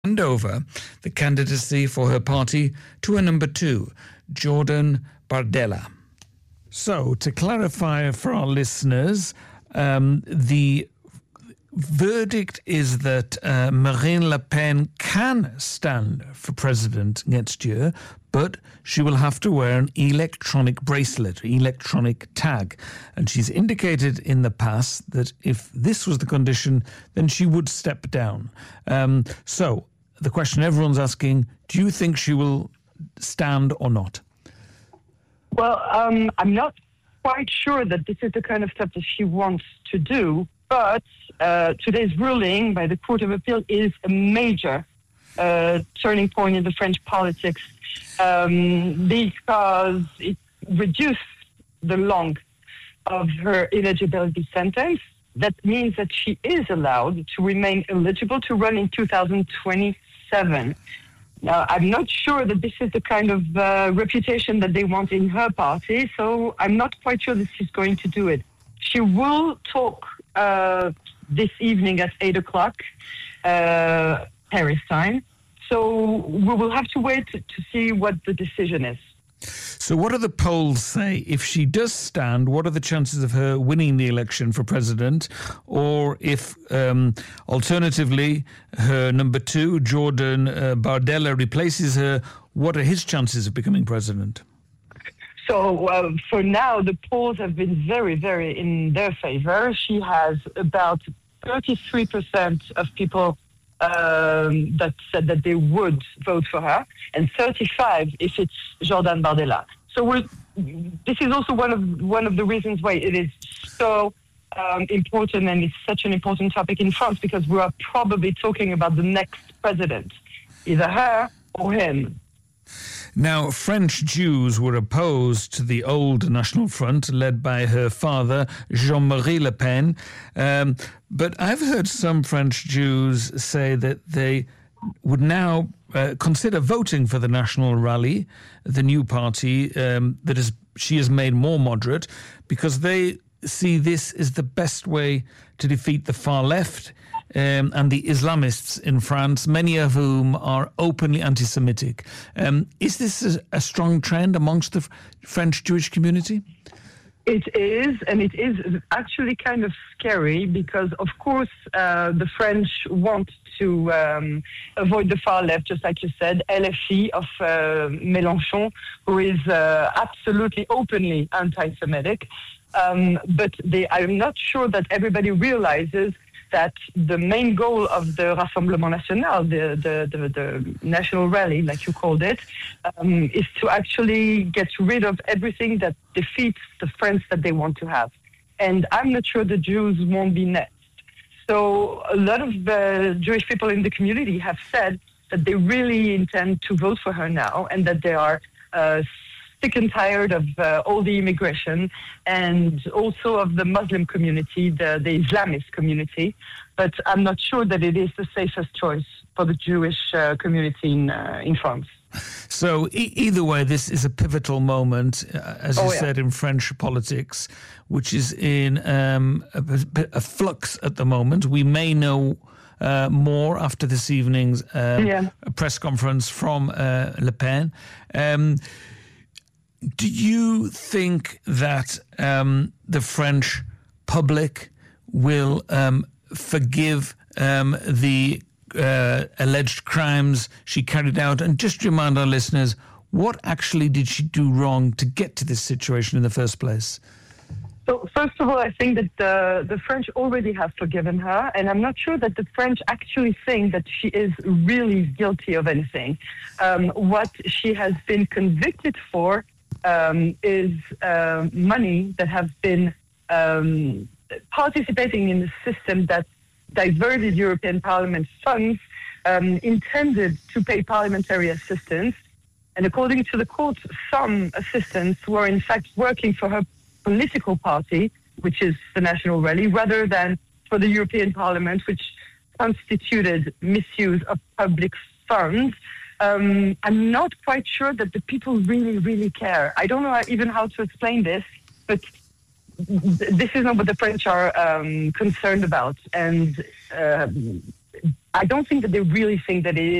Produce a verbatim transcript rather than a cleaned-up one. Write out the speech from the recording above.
hand over the candidacy for her party to a number two, Jordan Bardella. So, to clarify for our listeners, um, the verdict is that uh, Marine Le Pen can stand for president next year, but she will have to wear an electronic bracelet, electronic tag. And she's indicated in the past that if this was the condition, then she would step down. Um, so the question everyone's asking, do you think she will stand or not? Well, um, I'm not quite sure that this is the kind of stuff that she wants to do, but uh, today's ruling by the Court of Appeal is a major uh, turning point in the French politics um, because it reduced the length of her ineligibility sentence. That means that she is allowed to remain eligible to run in two thousand twenty-seven. Now, I'm not sure that this is the kind of uh, reputation that they want in her party, so I'm not quite sure that she's going to do it. She will talk uh, this evening at eight o'clock, uh, Paris time. So we will have to wait to, to see what the decision is. So what do the polls say? If she does stand, what are the chances of her winning the election for president? Or if, um, alternatively, her number two, Jordan uh, Bardella, replaces her, what are his chances of becoming president? So uh, for now, the polls have been very, very in their favor. She has about thirty-three percent of people um, that said that they would vote for her, and thirty-five if it's Jordan Bardella. So we're, this is also one of one of the reasons why it is so um, important, and it's such an important topic in France, because we are probably talking about the next president, either her or him. Now, French Jews were opposed to the old National Front, led by her father, Jean-Marie Le Pen. Um, but I've heard some French Jews say that they would now uh, consider voting for the National Rally, the new party um, that is, she has made more moderate, because they see this as the best way to defeat the far left Um, and the Islamists in France, many of whom are openly anti-Semitic. Um, is this a, a strong trend amongst the F- French Jewish community? It is, and it is actually kind of scary because, of course, uh, the French want to um, avoid the far left, just like you said, L F I of uh, Mélenchon, who is uh, absolutely openly anti-Semitic. Um, but they, I'm not sure that everybody realizes that the main goal of the Rassemblement National, the, the, the, the national rally, like you called it, um, is to actually get rid of everything that defeats the France that they want to have. And I'm not sure the Jews won't be next. So a lot of the Jewish people in the community have said that they really intend to vote for her now, and that they are uh, sick and tired of uh, all the immigration and also of the Muslim community, the, the Islamist community. But I'm not sure that it is the safest choice for the Jewish uh, community in, uh, in France. So e- either way, this is a pivotal moment, uh, as you oh, yeah. said, in French politics, which is in um, a, a flux at the moment. We may know Uh, more after this evening's um, yeah. press conference from uh, Le Pen. Um, do you think that um, the French public will um, forgive um, the uh, alleged crimes she carried out? And just remind our listeners, what actually did she do wrong to get to this situation in the first place? So first of all, I think that the, the French already have forgiven her, and I'm not sure that the French actually think that she is really guilty of anything. Um, what she has been convicted for um, is uh, money that have been um, participating in the system that diverted European Parliament funds um, intended to pay parliamentary assistance. And according to the court, some assistants were in fact working for her political party, which is the National Rally, rather than for the European Parliament, which constituted misuse of public funds. Um, I'm not quite sure that the people really, really care. I don't know even how to explain this, but th- this is not what the French are um, concerned about. And um, I don't think that they really think that it